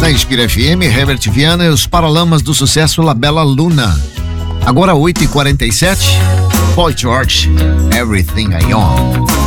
na Inspira FM, Herbert Viana e os Paralamas do Sucesso La Bella Luna. Agora 8h47, Boy George, Everything I Own.